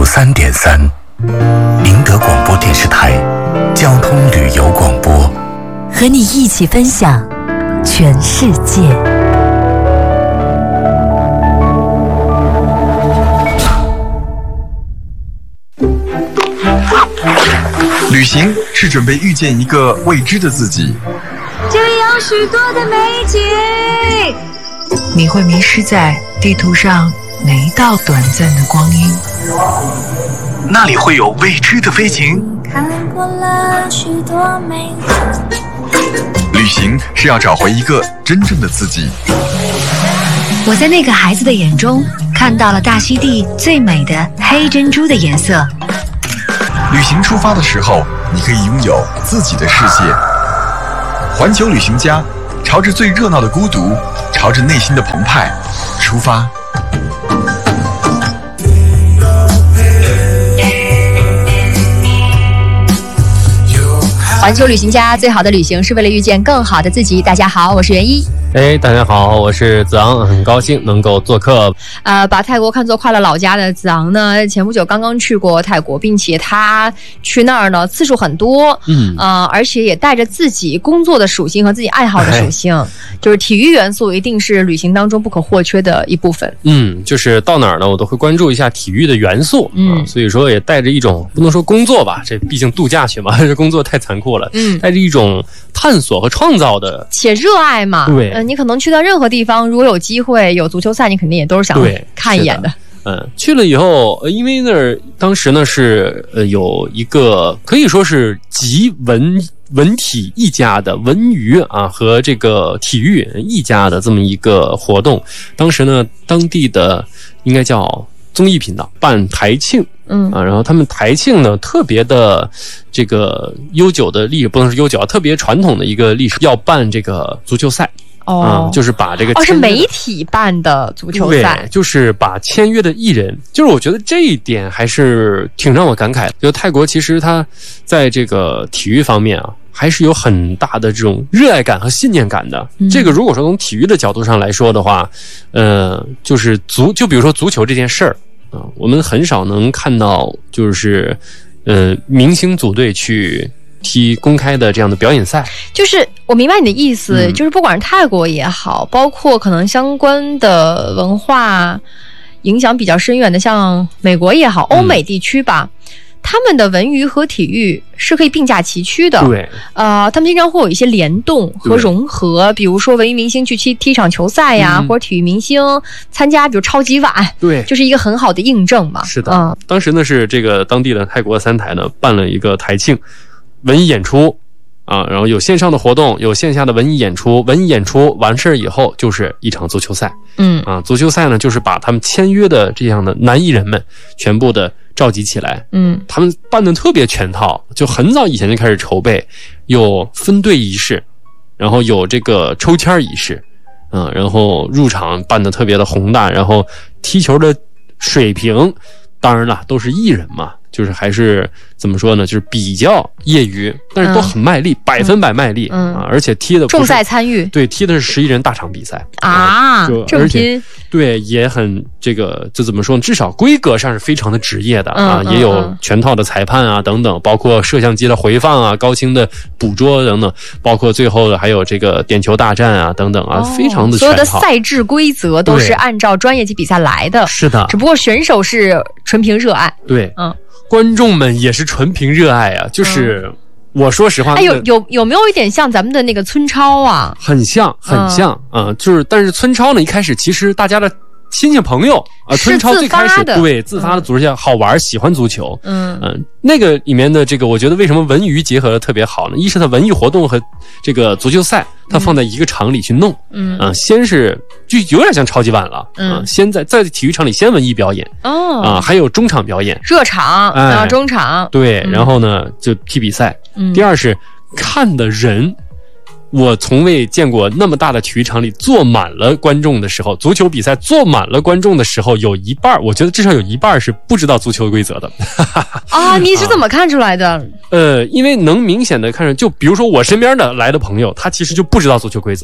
93.3，宁德广播电视台交通旅游广播， 和你一起分享全世界。 旅行是准备遇见一个未知的自己， 这里有许多的美景， 你会迷失在地图上哪一道短暂的光阴？ 那里会有未知的飞行。 看过了许多美景， 旅行是要找回一个真正的自己。 我在那个孩子的眼中看到了大溪地最美的黑珍珠的颜色。 旅行出发的时候，你可以拥有自己的世界。环球旅行家，朝着最热闹的孤独，朝着内心的澎湃出发。 环球旅行家，最好的旅行是为了遇见更好的自己。大家好，我是袁一。 大家好，我是子昂，很高兴能够做客。 把泰国看作快乐老家的子昂呢，前不久刚刚去过泰国，并且他去那儿呢次数很多，而且也带着自己工作的属性和自己爱好的属性，就是体育元素一定是旅行当中不可或缺的一部分。 就是到哪儿呢，我都会关注一下体育的元素，所以说也带着一种不能说工作吧，这毕竟度假去嘛，这工作太残酷了，带着一种探索和创造的且热爱嘛。 对， 你可能去到任何地方，如果有机会有足球赛，你肯定也都是想看一眼的。 去了以后，因为那儿当时呢是有一个可以说是集文体一家的文娱啊和这个体育一家的这么一个活动。当时呢，当地的应该叫综艺频道办台庆。然后他们台庆呢特别的这个悠久的历史，不能是悠久啊，特别传统的一个历史，要办这个足球赛。就是把这个是媒体办的足球赛， 对，就是把签约的艺人，就是我觉得这一点还是挺让我感慨的。就泰国其实它在这个体育方面啊，还是有很大的这种热爱感和信念感的。这个如果说从体育的角度上来说的话，就是就比如说足球这件事儿啊，我们很少能看到就是明星组队去踢公开的这样的表演赛。 就是我明白你的意思，就是不管是泰国也好，包括可能相关的文化影响比较深远的像美国也好，欧美地区吧，他们的文娱和体育是可以并驾齐驱的。 对， 他们经常会有一些联动和融合，比如说文娱明星去踢场球赛呀，或者体育明星参加比如超级碗， 对， 就是一个很好的印证嘛。 是的，当时呢是这个当地的泰国3台呢办了一个台庆文艺演出啊，然后有线上的活动，有线下的文艺演出。文艺演出完事儿以后，就是一场足球赛。足球赛呢，就是把他们签约的这样的男艺人们全部的召集起来。他们办的特别全套，就很早以前就开始筹备，有分队仪式，然后有这个抽签仪式，然后入场办的特别的宏大，然后踢球的水平，当然了，都是艺人嘛。就是还是怎么说呢，就是比较业余，但是都很卖力，100%卖力而且踢的重在参与， 对，踢的是11人大场比赛这么拼， 对，也很这个就怎么说呢，至少规格上是非常的职业的也有全套的裁判啊等等，包括摄像机的回放啊，高清的捕捉等等，包括最后的还有这个点球大战啊等等啊，非常的全套。所有的赛制规则都是按照专业级比赛来的， 是的， 只不过选手是纯凭热爱， 对，观众们也是纯凭热爱啊，就是我说实话， 有没有一点像咱们的那个村超啊？ 很像就是但是村超呢，一开始其实大家的亲戚朋友村超最开始对自发的组织下好玩，喜欢足球，那个里面的这个，我觉得为什么文娱结合的特别好呢？一是它文艺活动和这个足球赛，它放在一个场里去弄，先是就有点像超级碗了，先在体育场里先文艺表演，还有中场表演， 热场，中场， 对，然后呢就踢比赛。第二是看的人。我从未见过那么大的体育场里坐满了观众的时候，足球比赛坐满了观众的时候，有一半，我觉得至少有一半是不知道足球规则的。 你是怎么看出来的？ 因为能明显的看出，就比如说我身边的来的朋友，他其实就不知道足球规则。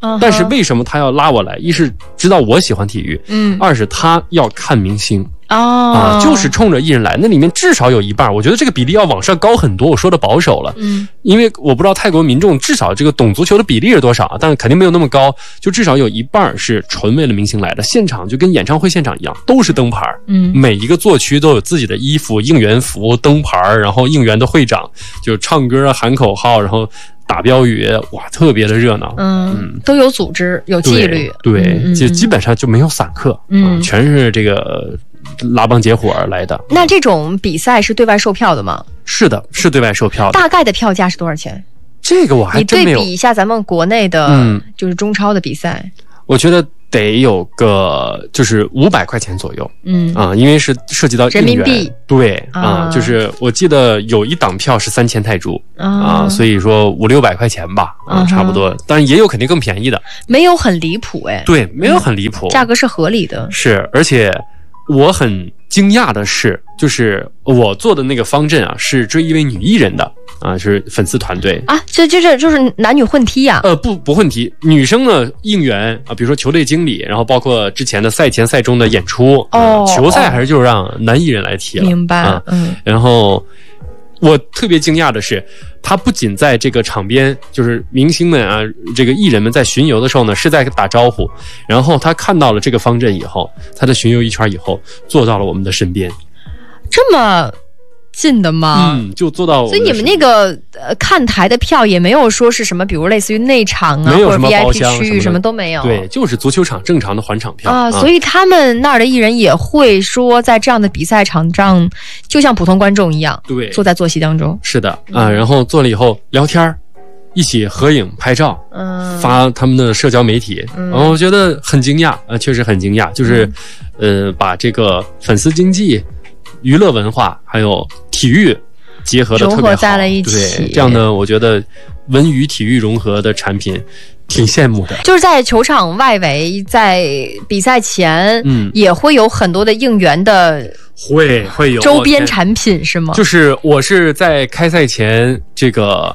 但是为什么他要拉我来？一是知道我喜欢体育，二是他要看明星。就是冲着艺人来，那里面至少有一半，我觉得这个比例要往上高很多。我说的保守了，因为我不知道泰国民众至少这个懂足球的比例是多少，但是肯定没有那么高，就至少有一半是纯为了明星来的。现场就跟演唱会现场一样，都是灯牌，每一个座区都有自己的衣服、应援服、灯牌，然后应援的会长就唱歌、喊口号，然后打标语，哇，特别的热闹。 都有组织、有纪律， 对，就基本上就没有散客，全是这个拉帮结伙而来的。 那这种比赛是对外售票的吗？ 是的，是对外售票的。 大概的票价是多少钱？ 这个我还真没有。 你对比一下咱们国内的，就是中超的比赛， 我觉得得有个就是500块钱左右。因为是涉及到人民币。 对就是我记得有一档票是3000泰铢所以说500-600块钱吧，差不多。当然也有肯定更便宜的， 没有很离谱哎。 对，没有很离谱， 价格是合理的。 是，而且我很惊讶的是，就是我做的那个方阵是追一位女艺人的是粉丝团队就是男女混踢呀？ 不混踢，女生呢应援比如说球队经理，然后包括之前的赛前赛中的演出。球赛还是就让男艺人来踢了。 明白。 然后我特别惊讶的是，他不仅在这个场边，就是明星们这个艺人们在巡游的时候呢，是在打招呼，然后他看到了这个方阵以后，他在巡游一圈以后，坐到了我们的身边。 这么近的吗？ 就坐到我们的身边。 所以你们那个看台的票也没有说是什么，比如类似于内场没有什么或者 VIP 区域什么都没有。 对，就是足球场正常的还场票所以他们那儿的艺人也会说，在这样的比赛场上，就像普通观众一样， 对， 坐在坐席当中。 是的然后坐了以后聊天，一起合影拍照，发他们的社交媒体。然后我觉得很惊讶确实很惊讶，就是把这个粉丝经济、娱乐文化还有体育结合的特别好， 融合在了一起。 对，这样呢，我觉得文娱体育融合的产品挺羡慕的。 就是在球场外围，在比赛前，也会有很多的应援的， 会有周边产品是吗？ 就是我是在开赛前这个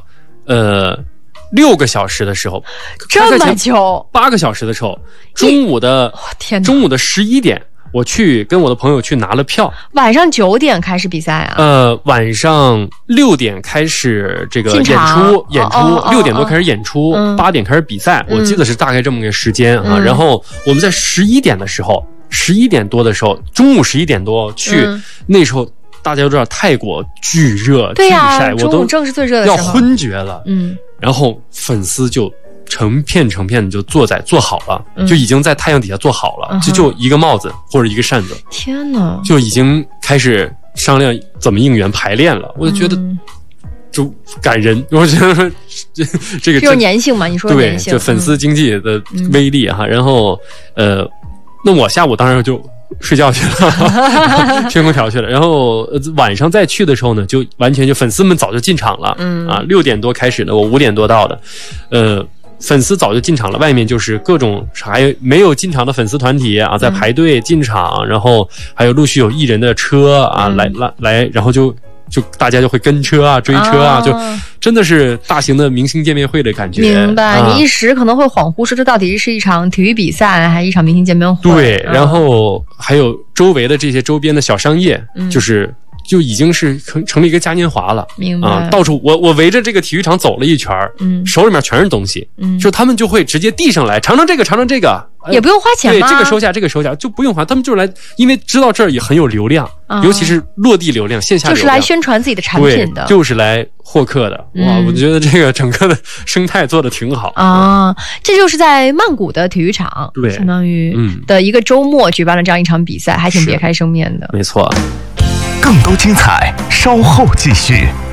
6个小时的时候， 这么久 ，8个小时的时候，中午的11点。我去跟我的朋友去拿了票。 晚上9点开始比赛啊？ 晚上6点开始这个演出，6点多开始演出，8点开始比赛。我记得是大概这么个时间然后我们在11点的时候，11点多的时候，中午11点多去，那时候大家都知道泰国巨热巨晒，我都正是最热的时候， 要昏厥了。然后粉丝就成片的就坐好了，就已经在太阳底下坐好了，就一个帽子或者一个扇子。 天哪！ 就已经开始商量怎么应援排练了。我就觉得就感人，我觉得这个就是粘性嘛，你说的粘性， 对，就粉丝经济的威力然后那我下午当然就睡觉去了，吹空调去了。然后晚上再去的时候呢，就完全就粉丝们早就进场了，6点多开始的，我5点多到的，粉丝早就进场了，外面就是各种还没有进场的粉丝团体在排队进场，然后还有陆续有艺人的车来，然后就大家就会跟车追车就真的是大型的明星见面会的感觉。 明白，你一时可能会恍惚说这到底是一场体育比赛还是一场明星见面会。 对，然后还有周围的这些周边的小商业，就已经是成了一个嘉年华了。 明白到处我围着这个体育场走了一圈，手里面全是东西，就他们就会直接递上来，尝尝这个， 也不用花钱吗？ 对，这个收下就不用花，他们就是来，因为知道这儿也很有流量，尤其是落地流量、线下流量， 就是来宣传自己的产品的， 就是来获客的。哇，我觉得这个整个的生态做得挺好这就是在曼谷的体育场， 对， 相当于的一个周末举办了这样一场比赛，还挺别开生面的。 没错。 更多精彩稍后继续。